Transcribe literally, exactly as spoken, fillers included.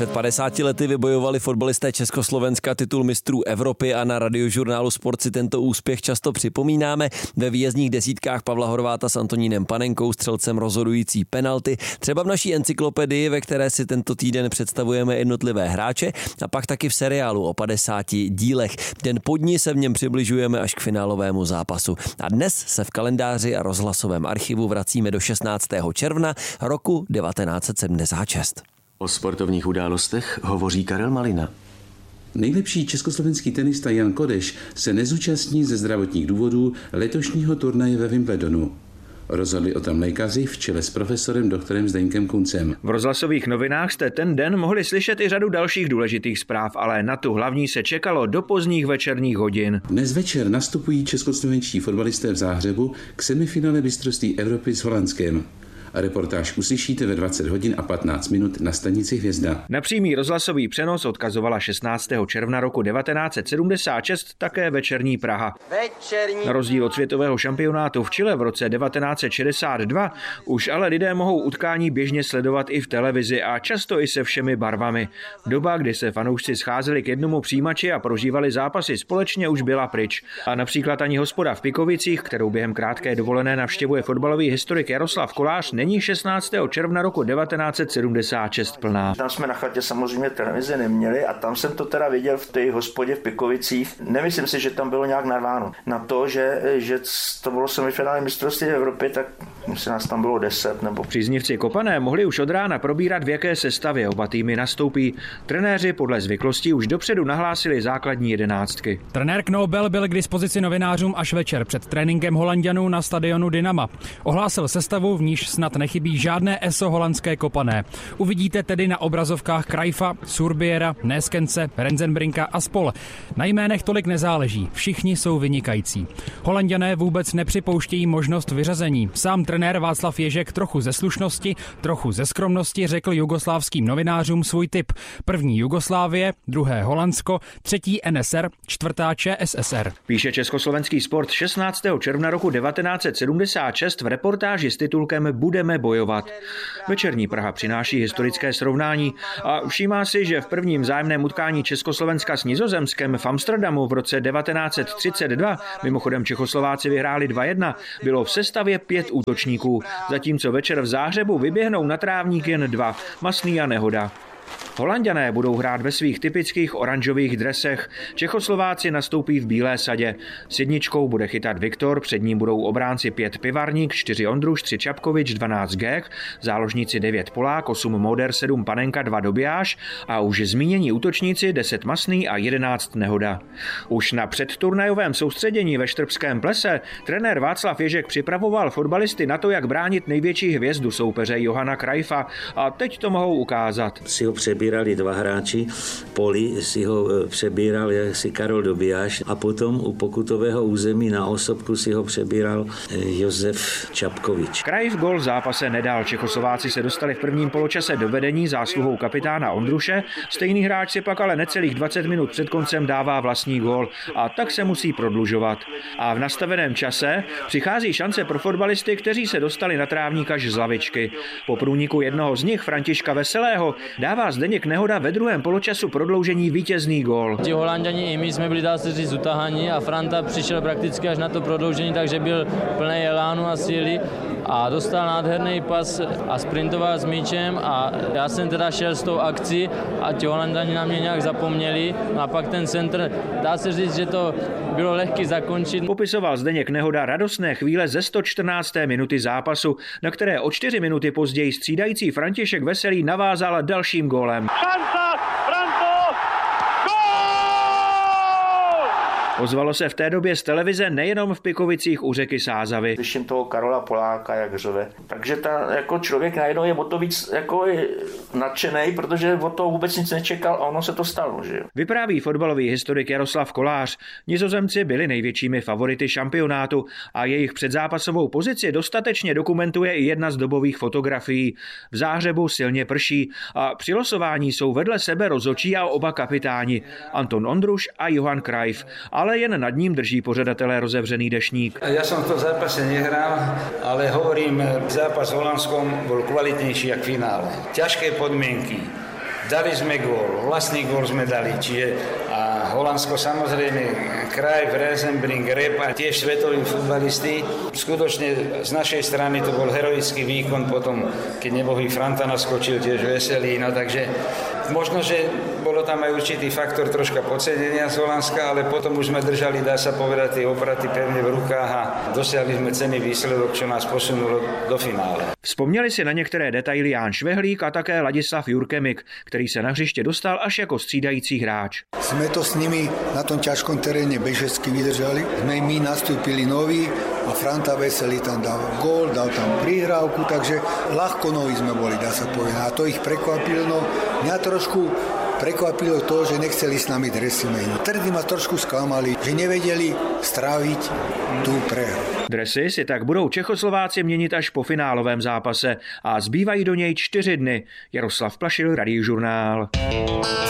Před padesáti lety vybojovali fotbalisté Československa titul mistrů Evropy a na Radiožurnálu Sport si tento úspěch často připomínáme. Ve výjezdních desítkách Pavla Horváta s Antonínem Panenkou, střelcem rozhodující penalty, třeba v naší encyklopedii, ve které si tento týden představujeme jednotlivé hráče, a pak taky v seriálu o padesáti dílech. Den po dni se v něm přibližujeme až k finálovému zápasu. A dnes se v kalendáři a rozhlasovém archivu vracíme do šestnáctého června roku devatenáct set sedmdesát šest. O sportovních událostech hovoří Karel Malina. Nejlepší československý tenista Jan Kodeš se nezúčastní ze zdravotních důvodů letošního turnaje ve Wimbledonu. Rozhodli o tom lékaři v čele s profesorem doktorem Zdeňkem Kuncem. V rozhlasových novinách jste ten den mohli slyšet i řadu dalších důležitých zpráv, ale na tu hlavní se čekalo do pozdních večerních hodin. Dnes večer nastupují českoslovenští fotbalisté v Záhřebu k semifinále mistrovství Evropy s Holandskem. A reportáž uslyšíte ve dvacet hodin a patnáct minut na stanici Hvězda. Na přímý rozhlasový přenos odkazovala šestnáctého června roku devatenáct set sedmdesát šest také večerní Praha. Večerní. Na rozdíl od světového šampionátu v Chile v roce devatenáct set šedesát dva už ale lidé mohou utkání běžně sledovat i v televizi a často i se všemi barvami. Doba, kdy se fanoušci scházeli k jednomu přijímači a prožívali zápasy společně, už byla pryč. A například ani hospoda v Pikovicích, kterou během krátké dovolené navštěvuje fotbalový historik Jaroslav Kolář, není šestnáctého června roku devatenáct set sedmdesát šest plná. Tam jsme na chatě samozřejmě televizi neměli a tam jsem to teda viděl v té hospodě v Pikovicích. Nemyslím si, že tam bylo nějak narváno. Na to, že, že to bylo semifinále mistrovství Evropy, tak myslím, nás tam bylo deset. Nebo... Příznivci Kopané mohli už od rána probírat, v jaké sestavě oba týmy nastoupí. Trenéři podle zvyklostí už dopředu nahlásili základní jedenáctky. Trenér Knobel byl k dispozici novinářům až večer před tréninkem Holanďanů na stadionu Dynama. Ohlásil sestavu, v níž snad nechybí žádné eso holandské Kopané. Uvidíte tedy na obrazovkách Cruyffa, Surbiera, Neskence, Renzenbrinka a spol. Na jménech tolik nezáleží, všichni jsou vynikající. Holanďané vůbec nepřipouštějí možnost vyřazení. Sám trenér Václav Ježek trochu ze slušnosti, trochu ze skromnosti řekl jugoslávským novinářům svůj tip. První Jugoslávie, druhé Holandsko, třetí N S R, čtvrtá Č S S R. Píše Československý sport šestnáctého června roku devatenáct set sedmdesát šest v reportáži s titulkem Budeme bojovat. Večerní Praha přináší historické srovnání a všímá si, že v prvním vzájemném utkání Československa s Nizozemskem v Amsterdamu v roce devatenáct set třicet dva, mimochodem Čechoslováci vyhráli dva jedna, bylo v sestavě pět útočníků, zatímco večer v Záhřebu vyběhnou na trávník jen dva, Masný a Nehoda. Holanďané budou hrát ve svých typických oranžových dresech, Čechoslováci nastoupí v bílé sadě. S jedničkou bude chytat Viktor, před ním budou obránci pět Pivarník, čtyři Ondruš, tři Čapkovič, dvanáct Gek, záložníci devět Polák, osm Moder, sedm Panenka, dva Dobijáš a už zmínění útočníci deset Masný a jedenáct Nehoda. Už na předturnajovém soustředění ve Štrbském plese trenér Václav Ježek připravoval fotbalisty na to, jak bránit největší hvězdu soupeře Johana Cruyffa a teď to mohou ukázat. Přebírali dva hráči, Poli si ho přebíral si Karol Dobijáš a potom u pokutového území na osobku si ho přebíral Josef Čapkovič. Cruyff gól v zápase nedal, Čechoslováci se dostali v prvním poločase do vedení zásluhou kapitána Ondruše, stejný hráč si pak ale necelých dvacet minut před koncem dává vlastní gól a tak se musí prodlužovat. A v nastaveném čase přichází šance pro fotbalisty, kteří se dostali na trávník až z lavičky. Po průniku jednoho z nich, Františka Veselého, dává Zdeněk Nehoda ve druhém poločasu prodloužení vítězný gól. Ti Holanďani i my jsme byli, dá se říct, utahaní a Franta přišel prakticky až na to prodloužení, takže byl plný elánu a síly a dostal nádherný pas a sprintoval s míčem a já jsem teda šel s tou akcí a ti Holanďani na mě nějak zapomněli a pak ten centr, dá se říct, že to bylo lehký zakončit. Popisoval Zdeněk Nehoda radostné chvíle ze sto čtrnácté minuty zápasu, na které o čtyři minuty později střídající František Veselý navázal dalším gólem. Šance, Franto, gól! Ozvalo se v té době z televize nejenom v Pikovicích u řeky Sázavy. Slyším toho Karola Poláka, jak řve. Takže ta, jako člověk najednou je o to víc jako nadšenej, protože o to vůbec nic nečekal a ono se to stalo. Že jo? Vypráví fotbalový historik Jaroslav Kolář. Nizozemci byli největšími favority šampionátu a jejich předzápasovou pozici dostatečně dokumentuje i jedna z dobových fotografií. V Záhřebu silně prší a při losování jsou vedle sebe rozhodčí a oba kapitáni Anton Ondruš a Johan Cruyff, ale jen nad ním drží pořadatelé rozevřený deštník. Ja som v tom zápase nehral, ale hovorím, zápas s Holandskom bol kvalitnejší jak v finále. Ťažké podmienky. Dali sme gól, vlastný gól sme dali, čiže a Holandsko samozrejme, Cruyff, Rosenbrink, Rep a tiež svetoví futbalisti. Skutočne z našej strany to bol heroický výkon, potom keď nebohý Franta naskočil tiež veselý, no takže možno, že bolo tam aj určitý faktor troška podcenenia z Holandska, ale potom už sme držali, dá sa povedať, tie opraty pevne v rukách a dosiahli sme cenný výsledok, čo nás posunulo do finále. Vzpomněli si na některé detaily Ján Švehlík a také Ladislav Jurkemik, který se na hřiště dostal až jako střídající hráč. Sme to s nimi na tom ťažkom teréne bežecky vydržali. Sme my nastúpili noví a Franta Veselý tam dal gól, dal tam prihrávku, takže ľahko noví sme boli, dá sa povedať. A to ich prekvapilo. No, mňa trošku prekvapilo to, že nechceli s nami dresy meniť. Trdy ma trošku sklamali, že nevedeli stráviť tú prehru. Dresy si tak budou Čechoslováci měnit až po finálovém zápase a zbývají do něj čtyři dny. Jaroslav Plašil, Radiožurnál.